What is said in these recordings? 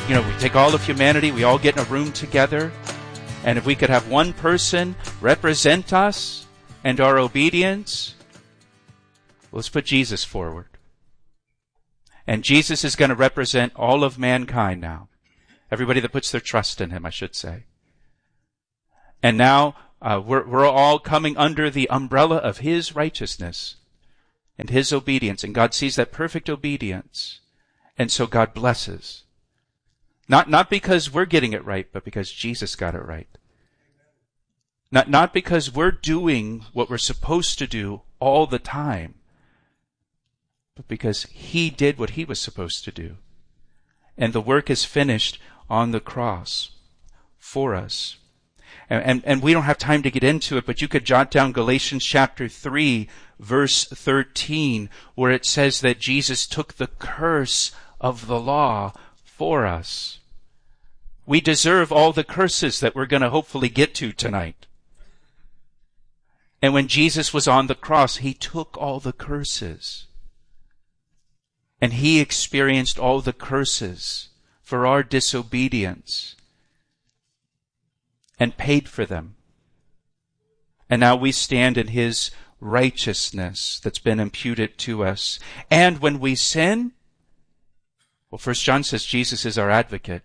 we take all of humanity, we all get in a room together, and if we could have one person represent us and our obedience, let's put Jesus forward. And Jesus is going to represent all of mankind now. Everybody that puts their trust in him, I should say. And now we're all coming under the umbrella of his righteousness and his obedience. And God sees that perfect obedience. And so God blesses. Not because we're getting it right, but because Jesus got it right. Not because we're doing what we're supposed to do all the time, but because he did what he was supposed to do. And the work is finished on the cross for us. And we don't have time to get into it, but you could jot down Galatians chapter 3, verse 13, where it says that Jesus took the curse of the law for us. We deserve all the curses that we're going to hopefully get to tonight. And when Jesus was on the cross, he took all the curses. And he experienced all the curses for our disobedience and paid for them. And now we stand in his righteousness that's been imputed to us. And when we sin, well, 1 John says Jesus is our advocate.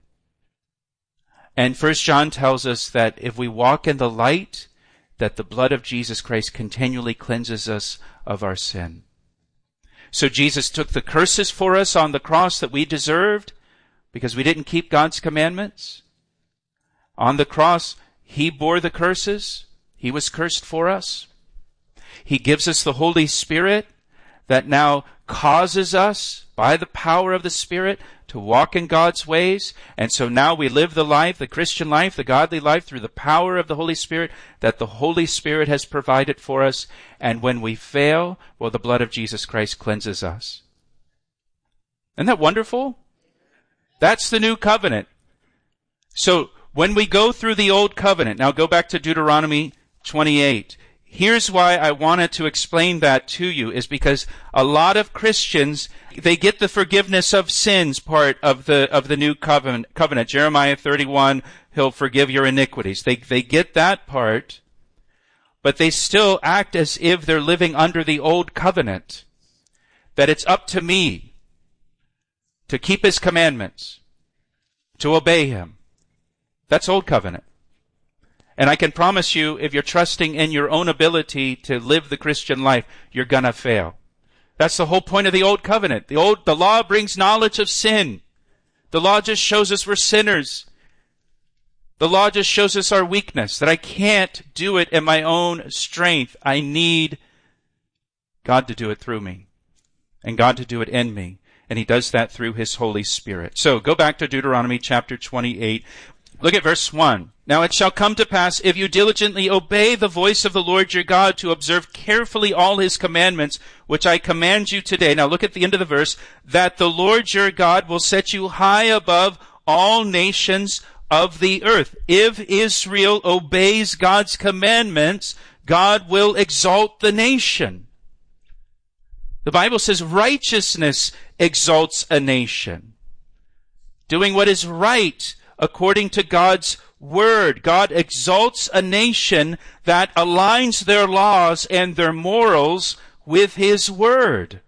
And 1 John tells us that if we walk in the light, that the blood of Jesus Christ continually cleanses us of our sin. So Jesus took the curses for us on the cross that we deserved because we didn't keep God's commandments. On the cross, he bore the curses. He was cursed for us. He gives us the Holy Spirit that now causes us, by the power of the Spirit, to walk in God's ways. And so now we live the life, the Christian life, the godly life, through the power of the Holy Spirit that the Holy Spirit has provided for us. And when we fail, well, the blood of Jesus Christ cleanses us. Isn't that wonderful? That's the new covenant. So when we go through the old covenant, now go back to Deuteronomy 28. Here's why I wanted to explain that to you, is because a lot of Christians, they get the forgiveness of sins part of the new covenant. Jeremiah 31, he'll forgive your iniquities. They get that part, but they still act as if they're living under the old covenant. That it's up to me to keep his commandments, to obey him. That's old covenant. And I can promise you, if you're trusting in your own ability to live the Christian life, you're gonna fail. That's the whole point of the old covenant. The law brings knowledge of sin. The law just shows us we're sinners. The law just shows us our weakness, that I can't do it in my own strength. I need God to do it through me, and God to do it in me. And he does that through his Holy Spirit. So go back to Deuteronomy chapter 28. Look at verse 1. Now it shall come to pass, if you diligently obey the voice of the Lord your God, to observe carefully all his commandments, which I command you today. Now look at the end of the verse. That the Lord your God will set you high above all nations of the earth. If Israel obeys God's commandments, God will exalt the nation. The Bible says righteousness exalts a nation. Doing what is right according to God's word. God exalts a nation that aligns their laws and their morals with his word.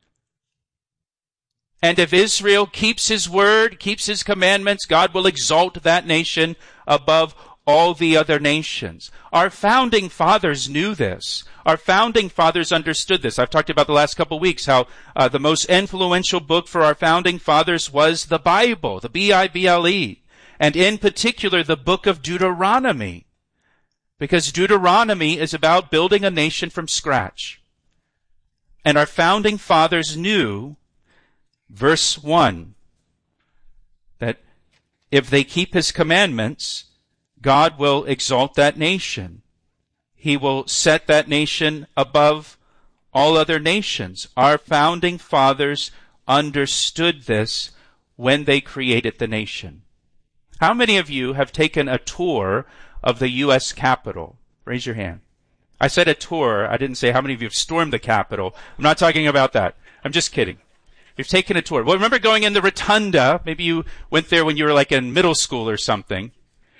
And if Israel keeps his word, keeps his commandments, God will exalt that nation above all the other nations. Our founding fathers knew this. Our founding fathers understood this. I've talked about the last couple of weeks how the most influential book for our founding fathers was the Bible, the Bible. And in particular, the book of Deuteronomy. Because Deuteronomy is about building a nation from scratch. And our founding fathers knew, verse 1, that if they keep his commandments, God will exalt that nation. He will set that nation above all other nations. Our founding fathers understood this when they created the nation. How many of you have taken a tour of the U.S. Capitol? Raise your hand. I said a tour. I didn't say how many of you have stormed the Capitol. I'm not talking about that. I'm just kidding. You've taken a tour. Well, remember going in the rotunda? Maybe you went there when you were like in middle school or something.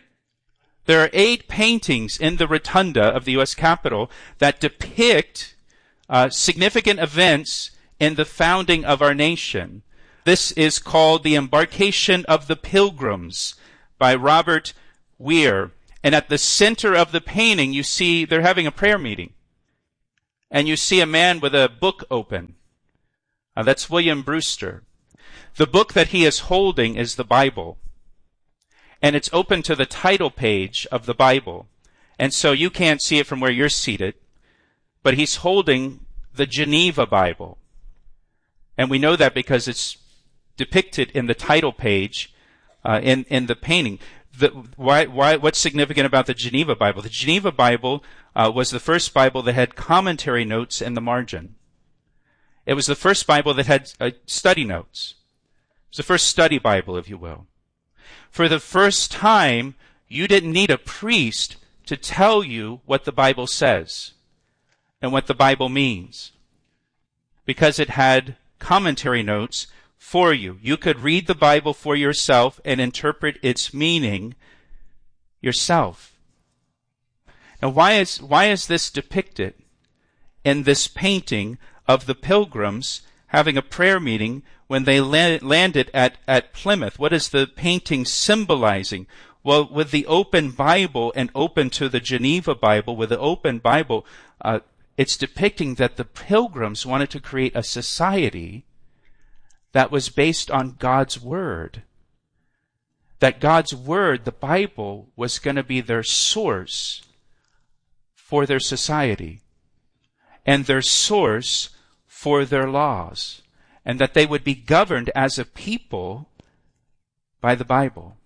There are 8 paintings in the rotunda of the U.S. Capitol that depict significant events in the founding of our nation. This is called The Embarkation of the Pilgrims by Robert Weir. And at the center of the painting, you see they're having a prayer meeting. And you see a man with a book open. That's William Brewster. The book that he is holding is the Bible. And it's open to the title page of the Bible. And so you can't see it from where you're seated. But he's holding the Geneva Bible. And we know that because it's depicted in the title page in the painting. What's significant about the Geneva Bible? The Geneva Bible was the first Bible that had commentary notes in the margin. It was the first Bible that had study notes. It was the first study Bible, if you will. For the first time, you didn't need a priest to tell you what the Bible says and what the Bible means, because it had commentary notes for you. You could read the Bible for yourself and interpret its meaning yourself. Now, why is this depicted in this painting of the Pilgrims having a prayer meeting when they landed at Plymouth? What is the painting symbolizing? Well, with the open Bible and open to the Geneva Bible, with the open Bible, it's depicting that the Pilgrims wanted to create a society that was based on God's Word. That God's Word, the Bible, was going to be their source for their society and their source for their laws, and that they would be governed as a people by the Bible.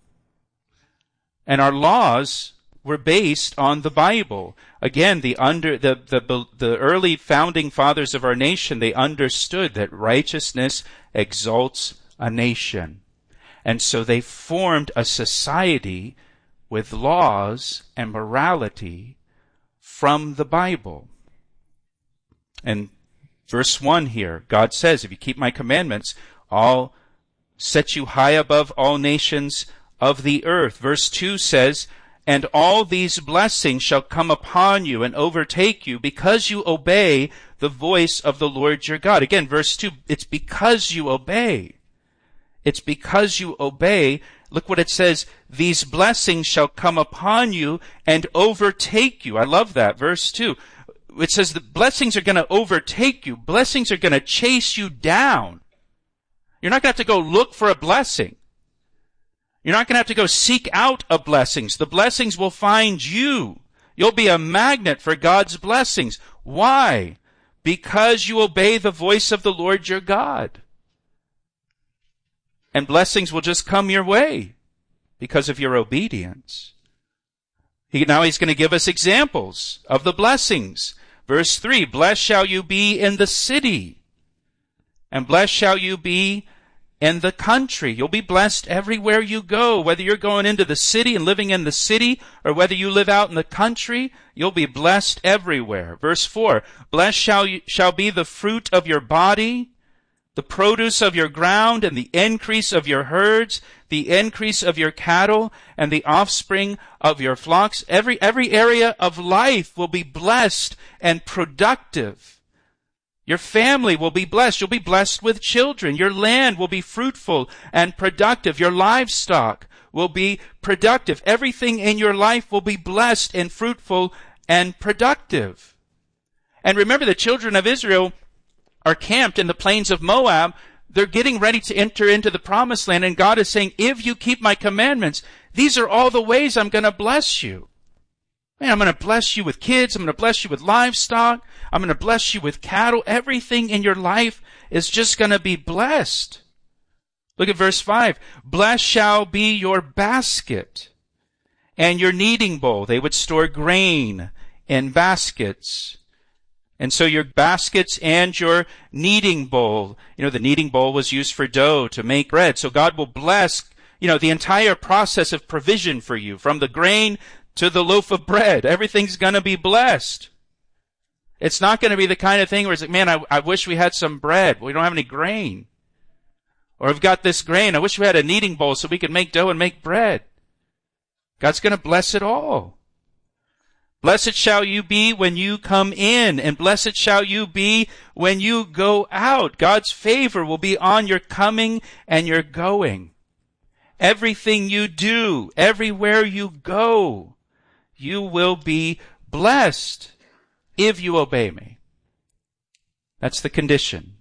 And our laws were based on the Bible. Again, the early founding fathers of our nation, they understood that righteousness exalts a nation. And so they formed a society with laws and morality from the Bible. And verse 1 here, God says, if you keep my commandments, I'll set you high above all nations of the earth. Verse 2 says, and all these blessings shall come upon you and overtake you because you obey the voice of the Lord your God. Again, verse 2, it's because you obey. It's because you obey. Look what it says, these blessings shall come upon you and overtake you. I love that, verse 2. It says the blessings are going to overtake you. Blessings are going to chase you down. You're not going to have to go look for a blessing. You're not going to have to go seek out a blessings. The blessings will find you. You'll be a magnet for God's blessings. Why? Because you obey the voice of the Lord your God. And blessings will just come your way because of your obedience. Now he's going to give us examples of the blessings. Verse 3, blessed shall you be in the city, and blessed shall you be in the country. You'll be blessed everywhere you go. Whether you're going into the city and living in the city, or whether you live out in the country, you'll be blessed everywhere. Verse 4, blessed shall be the fruit of your body, the produce of your ground, and the increase of your herds, the increase of your cattle, and the offspring of your flocks. Every area of life will be blessed and productive. Your family will be blessed. You'll be blessed with children. Your land will be fruitful and productive. Your livestock will be productive. Everything in your life will be blessed and fruitful and productive. And remember, the children of Israel are camped in the plains of Moab. They're getting ready to enter into the promised land, and God is saying, if you keep my commandments, these are all the ways I'm going to bless you. Man, I'm going to bless you with kids. I'm going to bless you with livestock. I'm going to bless you with cattle. Everything in your life is just going to be blessed. Look at verse 5. Blessed shall be your basket and your kneading bowl. They would store grain in baskets. And so your baskets and your kneading bowl, the kneading bowl was used for dough to make bread. So God will bless, the entire process of provision for you, from the grain to the loaf of bread. Everything's going to be blessed. It's not going to be the kind of thing where it's like, man, I wish we had some bread. We don't have any grain. Or I've got this grain. I wish we had a kneading bowl so we could make dough and make bread. God's going to bless it all. Blessed shall you be when you come in, and blessed shall you be when you go out. God's favor will be on your coming and your going. Everything you do, everywhere you go, you will be blessed if you obey me. That's the condition.